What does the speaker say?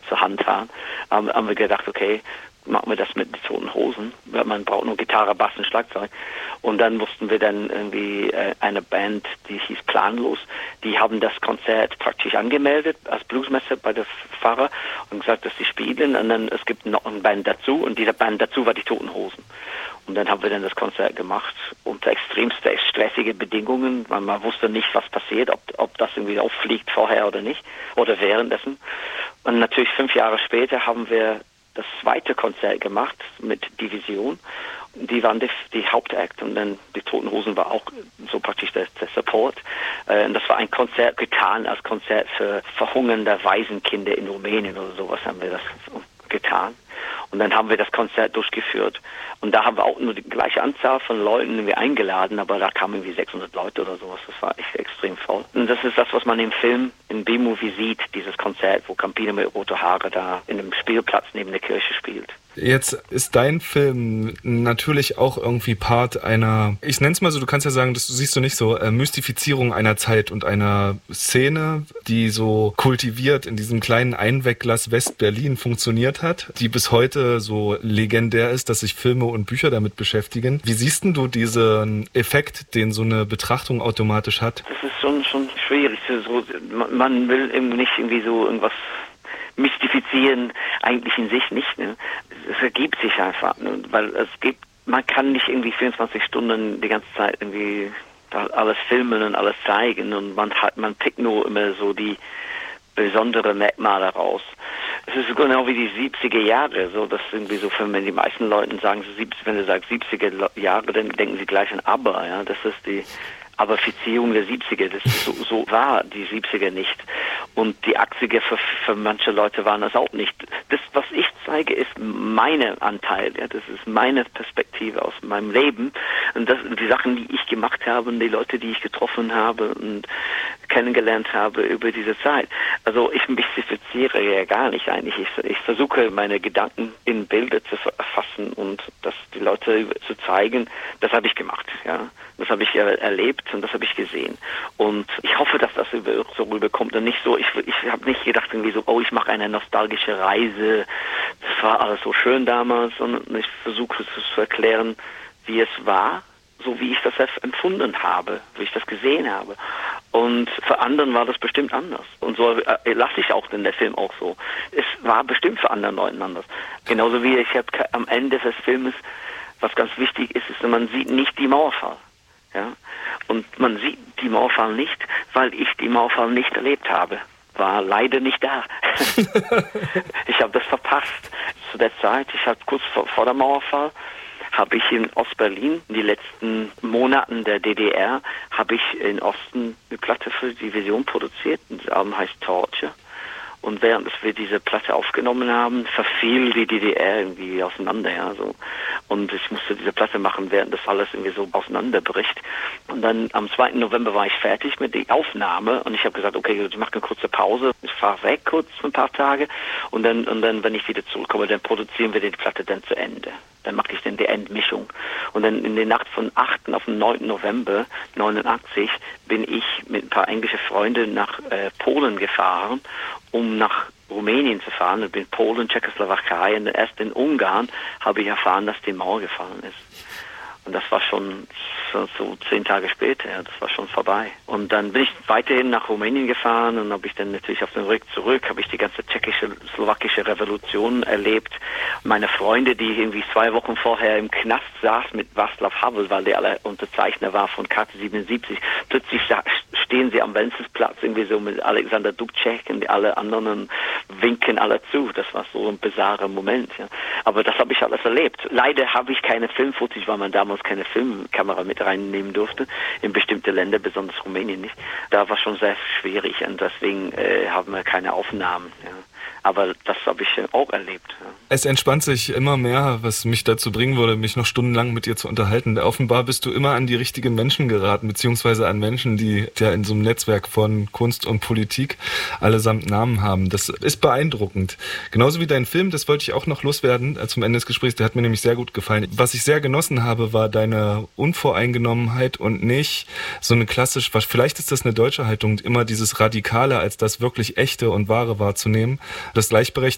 zur Hand haben wir gedacht, okay, machen wir das mit den Toten Hosen. Man braucht nur Gitarre, Bass und Schlagzeug. Und dann mussten wir dann irgendwie eine Band, die hieß Planlos, die haben das Konzert praktisch angemeldet als Bluesmesse bei der Pfarrer und gesagt, dass sie spielen. Und dann es gibt noch eine Band dazu und diese Band dazu war die Toten Hosen. Und dann haben wir dann das Konzert gemacht unter extremst stressige Bedingungen. Man wusste nicht, was passiert, ob das irgendwie auffliegt vorher oder nicht oder währenddessen. Und natürlich 5 Jahre später haben wir das zweite Konzert gemacht mit Division. Die waren die Hauptakt und dann die Toten Hosen war auch so praktisch der Support. Und das war ein Konzert getan als Konzert für verhungernde Waisenkinder in Rumänien oder sowas haben wir das getan. Und dann haben wir das Konzert durchgeführt. Und da haben wir auch nur die gleiche Anzahl von Leuten irgendwie eingeladen, aber da kamen irgendwie 600 Leute oder sowas. Das war echt extrem voll. Und das ist das, was man im Film, im B-Movie sieht, dieses Konzert, wo Campino mit rote Haare da in einem Spielplatz neben der Kirche spielt. Jetzt ist dein Film natürlich auch irgendwie Part einer, ich nenne es mal so, du kannst ja sagen, das siehst du nicht so, Mystifizierung einer Zeit und einer Szene, die so kultiviert in diesem kleinen Einwegglas West-Berlin funktioniert hat, die bis heute so legendär ist, dass sich Filme und Bücher damit beschäftigen. Wie siehst denn du diesen Effekt, den so eine Betrachtung automatisch hat? Das ist schon schwierig. Man will eben nicht irgendwie so irgendwas mystifizieren, eigentlich in sich nicht. Ne? Es ergibt sich einfach, ne? Weil man kann nicht irgendwie 24 Stunden die ganze Zeit irgendwie alles filmen und alles zeigen und man pickt nur immer so die besondere Merkmale raus. Es ist genau wie die 70er Jahre, so dass irgendwie so wenn die meisten Leute sagen, wenn du sagst 70er Jahre, dann denken sie gleich an ABBA, ja, das ist die Aberfizierung der 70er, so war die 70er nicht. Und die 80er für manche Leute waren das auch nicht. Das, was ich zeige, ist mein Anteil. Ja, das ist meine Perspektive aus meinem Leben. Und das sind die Sachen, die ich gemacht habe und die Leute, die ich getroffen habe und kennengelernt habe über diese Zeit. Also ich mystifiziere ja gar nicht eigentlich. Ich versuche, meine Gedanken in Bilder zu erfassen und das die Leute zu zeigen. Das habe ich gemacht. Ja, das habe ich erlebt und das habe ich gesehen. Und ich hoffe, dass das so rüberkommt und nicht so, ich habe nicht gedacht irgendwie so, oh, ich mache eine nostalgische Reise, das war alles so schön damals, und ich versuche es zu erklären, wie es war, so wie ich das empfunden habe, wie ich das gesehen habe. Und für anderen war das bestimmt anders. Und so lasse ich auch in der Film auch so. Es war bestimmt für andere Leute anders. Genauso wie am Ende des Filmes, was ganz wichtig ist, man sieht nicht die Mauerfall. Ja? Und man sieht die Mauerfall nicht, weil ich die Mauerfall nicht erlebt habe. War leider nicht da. Ich habe das verpasst. Zu der Zeit, ich habe kurz vor der Mauerfall, habe ich in Ostberlin, in den letzten Monaten der DDR, habe ich in Osten eine Platte für die Vision produziert. Das Album heißt Torture. Und während wir diese Platte aufgenommen haben, verfiel die DDR irgendwie auseinander, ja, so. Und ich musste diese Platte machen, während das alles irgendwie so auseinanderbricht. Und dann am 2. November war ich fertig mit der Aufnahme und ich habe gesagt, okay, ich mache eine kurze Pause, ich fahre weg kurz für ein paar Tage und dann, wenn ich wieder zurückkomme, dann produzieren wir die Platte dann zu Ende. Dann mache ich dann die Endmischung. Und dann in der Nacht von 8. auf den 9. November 89 bin ich mit ein paar englische Freunden nach Polen gefahren, um nach Rumänien zu fahren. Ich bin Polen, Tschechoslowakei und erst in Ungarn habe ich erfahren, dass die Mauer gefallen ist. Und das war schon so 10 Tage später, ja, das war schon vorbei. Und dann bin ich weiterhin nach Rumänien gefahren und habe ich dann natürlich auf dem Weg zurück, habe ich die ganze tschechisch-slowakische Revolution erlebt. Meine Freunde, die irgendwie 2 Wochen vorher im Knast saßen mit Václav Havel, weil der alle Unterzeichner war von Karte 77, plötzlich stehen sie am Wenzelsplatz irgendwie so mit Alexander Dubček und alle anderen winken alle zu. Das war so ein bizarrer Moment. Ja. Aber das habe ich alles erlebt. Leider habe ich keine Filmfootage, weil man damals keine Filmkamera mit reinnehmen durfte, in bestimmte Länder, besonders Rumänien nicht. Da war schon sehr schwierig und deswegen haben wir keine Aufnahmen. Ja. Aber das habe ich auch erlebt. Ja. Es entspannt sich immer mehr, was mich dazu bringen würde, mich noch stundenlang mit dir zu unterhalten. Offenbar bist du immer an die richtigen Menschen geraten, beziehungsweise an Menschen, die ja in so einem Netzwerk von Kunst und Politik allesamt Namen haben. Das ist beeindruckend. Genauso wie dein Film, das wollte ich auch noch loswerden zum Ende des Gesprächs, der hat mir nämlich sehr gut gefallen. Was ich sehr genossen habe, war deine Unvoreingenommenheit und nicht so eine klassisch, vielleicht ist das eine deutsche Haltung, immer dieses Radikale als das wirklich Echte und Wahre wahrzunehmen. Das Gleichberechtigte